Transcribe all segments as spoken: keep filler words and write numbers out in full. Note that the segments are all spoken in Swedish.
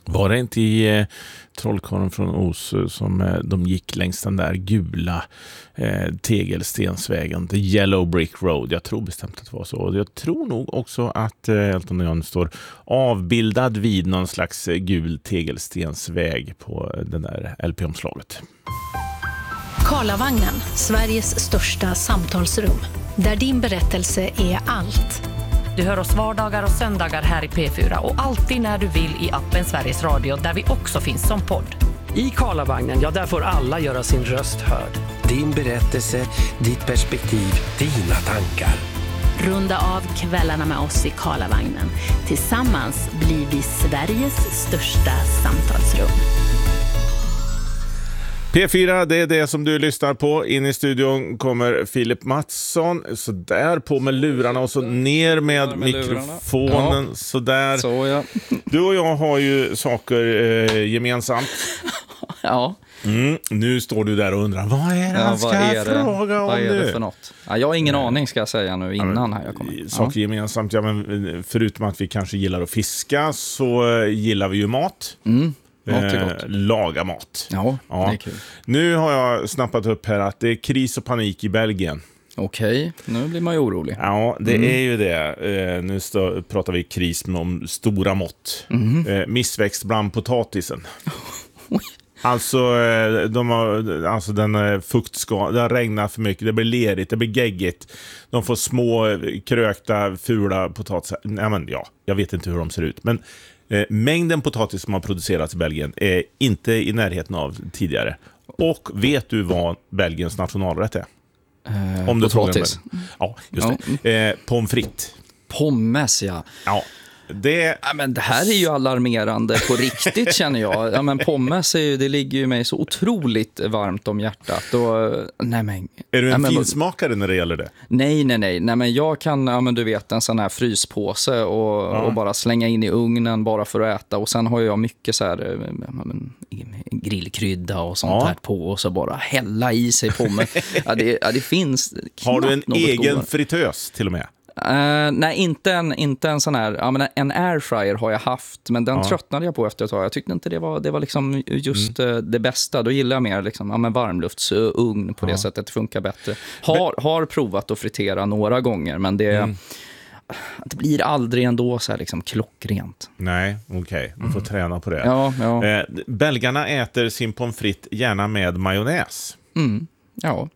Var det inte i eh, Trollkarlen från Oz som eh, de gick längs den där gula eh, tegelstensvägen, The Yellow Brick Road? Jag tror bestämt att det var så. Och jag tror nog också att eh, Elton John står avbildad vid någon slags eh, gul tegelstensväg på eh, den där L P-omslaget. Karlavagnen, Sveriges största samtalsrum. Där din berättelse är allt. Du hör oss vardagar och söndagar här i P fyra och alltid när du vill i appen Sveriges Radio där vi också finns som podd. I Karlavagnen, ja där får alla göra sin röst hörd. Din berättelse, ditt perspektiv, dina tankar. Runda av kvällarna med oss i Karlavagnen. Tillsammans blir vi Sveriges största samtalsrum. P fyra, det är det som du lyssnar på. In i studion kommer Filip Mattsson. Så där på med lurarna och så ner med, med mikrofonen. Ja. Så där. Så, ja. Du och jag har ju saker eh, gemensamt. Ja. Mm, nu står du där och undrar, vad är det ja, han ska är fråga om vad är nu? Det för något? Ja, jag har ingen Nej. aning ska jag säga nu innan ja, här jag kommer. Saker ja. gemensamt, ja, men förutom att vi kanske gillar att fiska så gillar vi ju mat. Mm. Eh, laga mat. Ja, ja, det är kul. Nu har jag snappat upp här att det är kris och panik i Belgien. Okej, nu blir man ju orolig. Ja, det mm. är ju det. Eh, nu stå, pratar vi kris med om stora mått. Mm. Eh, missväxt bland potatisen. Alltså, de har, alltså den fuktskada, det har regnat för mycket, det blir lerigt, det blir geggigt. De får små, krökta, fula potatisar. Nej, men ja, jag vet inte hur de ser ut. Men eh, mängden potatis som har producerats i Belgien är inte i närheten av tidigare. Och vet du vad Belgiens nationalrätt är? Eh, Om du potatis. Ja, just det. Eh, pommes frites. Pommes, ja. Ja. Det... Ja, men det här är ju alarmerande på riktigt känner jag. Ja, men pommes är ju, det ligger ju mig så otroligt varmt om hjärtat. Och, nej, men, är du en nej, finsmakare men, när det gäller det? Nej, nej, nej. nej men jag kan, ja, men du vet, en sån här fryspåse och, ja. och bara slänga in i ugnen bara för att äta. Och sen har jag mycket så här men, grillkrydda och sånt ja. här på. Och så bara hälla i sig pommes. ja, det, ja, det finns Har du en egen godare. fritös till och med? Uh, nej, inte en, inte en sån här ja, men en airfryer har jag haft, men den ja. tröttnade jag på efter ett tag. Jag tyckte inte det var, det var liksom just mm. uh, det bästa. Då gillar jag mer liksom, ja, men varmluftsugn på ja. det sättet, det funkar bättre. Har, har provat att fritera några gånger, men det, mm. det blir aldrig ändå så här liksom klockrent. Nej, okej. Okay. Man får mm. träna på det. Ja, ja. Eh, belgarna äter sin pommes frites gärna med majonnäs. Mm. Ja.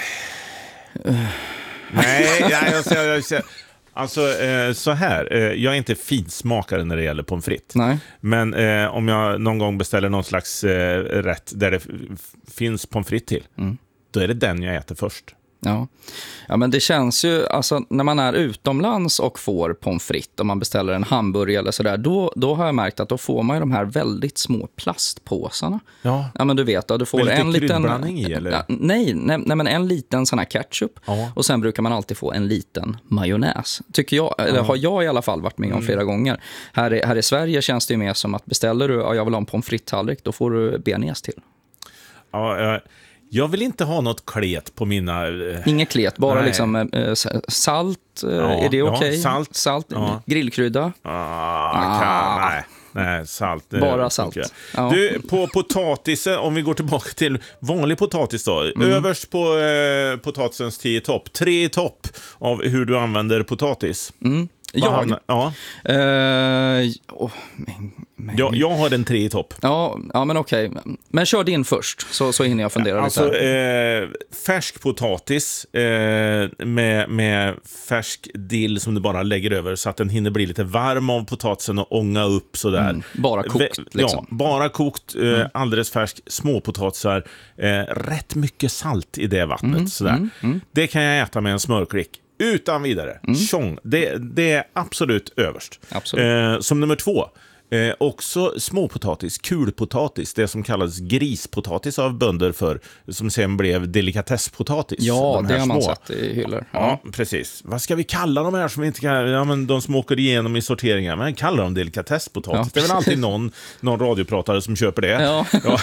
Uh. Nej, jag, jag, jag, jag, jag alltså eh, så här, eh, jag är inte finsmakare när det gäller pommes frites. Nej. Men eh, om jag någon gång beställer någon slags eh, rätt där det f- finns pommes frites till, mm. då är det den jag äter först. Ja. ja, men det känns ju, alltså när man är utomlands och får pommes frites, om man beställer en hamburgare eller sådär, då, då har jag märkt att då får man ju de här väldigt små plastpåsarna. Ja, ja men du vet, då, du får en liten i, eller? Ja, nej, nej, nej, men en liten sån här ketchup ja. och sen brukar man alltid få en liten majonnäs. Tycker jag, ja. eller har jag i alla fall varit med om mm. flera gånger. Här i, här i Sverige känns det ju mer som att beställer du, ja, jag vill ha en pommes frites-tallrik, då får du bearnaise till. Ja, ja. Jag vill inte ha något klet på mina... Inget klet, bara nej. liksom äh, salt, ja, är det okej? Okay? Ja, salt. Salt, ja. grillkrydda. Ah, kan, nej. nej, salt. Bara salt. Ja. Du, på potatisen, om vi går tillbaka till vanlig potatis då. Mm. Överst på eh, potatisens tio topp. Tre i topp av hur du använder potatis. Mm. Jag, han, ja. Uh, oh, men, men. Jag, jag har en tre i topp. Ja, ja men okej. Okay. Men kör din först, så, så hinner jag fundera alltså, lite. Eh, färsk potatis eh, med, med färsk dill som du bara lägger över så att den hinner bli lite varm av potatisen och ånga upp sådär. Mm, bara kokt. Ve- liksom. Ja, bara kokt, eh, mm. alldeles färsk, småpotatisar. Eh, rätt mycket salt i det vattnet. Mm, sådär. Mm, mm. Det kan jag äta med en smörklick. Utan vidare. Mm. Tjong. Det, det är absolut överst. Absolut. Eh, som nummer två. Eh, också småpotatis, kulpotatis. Det som kallades grispotatis av bönder för. Som sen blev delikatesspotatis. Ja, de det har man små. sett i hyllor. Ja. ja, precis. Vad ska vi kalla de här som vi inte kan... Ja, men de som åker igenom i sorteringar. Men kallar dem delikatesspotatis. Ja, det är väl alltid någon, någon radiopratare som köper det. Ja. Ja.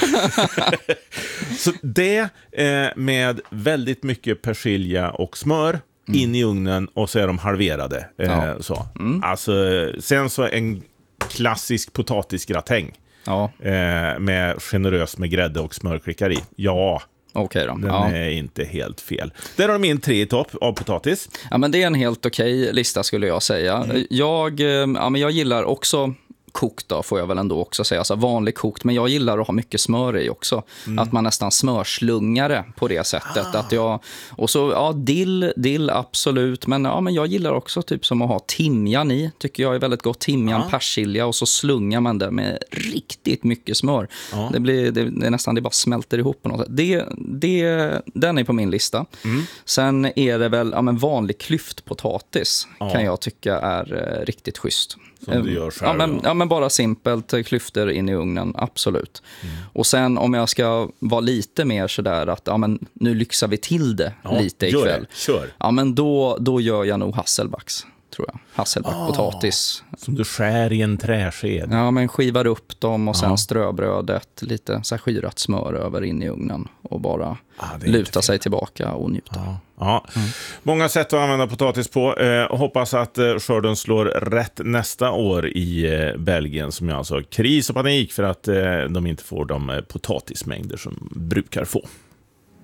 Så det eh, med väldigt mycket persilja och smör. Mm. In i ugnen och så är de halverade. Eh, ja. så. Mm. Alltså, sen så en klassisk potatisgratäng. Ja. Eh, med generöst med grädde och smörklickar i. Ja, okej då. den Ja. är inte helt fel. Där har de min tre i topp av potatis. Ja, men det är en helt okej lista skulle jag säga. Mm. Jag, ja, men jag gillar också kokt då, får jag väl ändå också säga. Alltså vanlig kokt, men jag gillar att ha mycket smör i också. Mm. Att man nästan smörslungare på det sättet. Ah. Att jag, och så, ja, dill, dill absolut. Men, ja, men jag gillar också typ som att ha timjan i. Tycker jag är väldigt gott. Timjan, ah. persilja och så slungar man det med riktigt mycket smör. Ah. Det, blir, det, det är nästan, det bara smälter ihop på något sätt. Det, det, den är på min lista. Mm. Sen är det väl ja, men vanlig klyftpotatis ah. kan jag tycka är eh, riktigt schysst. Som du gör själv. Ja men, ja, men bara simpelt, klyftor in i ugnen, absolut. Mm. Och sen om jag ska vara lite mer sådär att ja, men nu lyxar vi till det ja, lite ikväll. Kör. Ja, men då, då gör jag nog hasselbacks, tror jag. Hasselbackpotatis. Ah, som du skär i en träsked. Ja, men skivar upp dem och sen ah. ströbrödet, lite så här skyrat smör över in i ugnen och bara ah, luta sig tillbaka och njuta. Ah. Ja. Mm. Många sätt att använda potatis på. Eh, hoppas att eh, skörden slår rätt nästa år i eh, Belgien, som jag alltså kris och panik för att eh, de inte får de eh, potatismängder som brukar få.